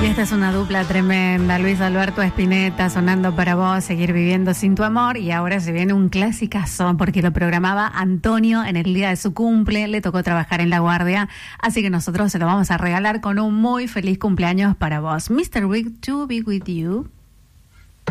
Y esta es una dupla tremenda, Luis Alberto Spinetta sonando para vos, Seguir viviendo sin tu amor, y ahora se viene un clasicazo porque lo programaba Antonio en el día de su cumple, le tocó trabajar en La Guardia, así que nosotros se lo vamos a regalar con un muy feliz cumpleaños para vos. Mr. Week to be with you.